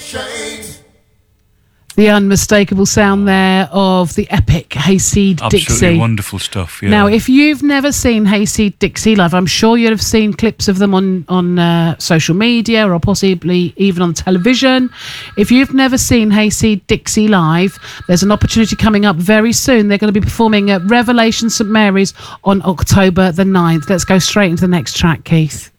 The unmistakable sound there of the epic Hayseed Dixie. Absolutely wonderful stuff, yeah. Now, if you've never seen Hayseed Dixie live, I'm sure you'll have seen clips of them on social media or possibly even on television. If you've never seen Hayseed Dixie live, there's an opportunity coming up very soon. They're going to be performing at Revelation St Mary's on October the 9th. Let's go straight into the next track, Keith.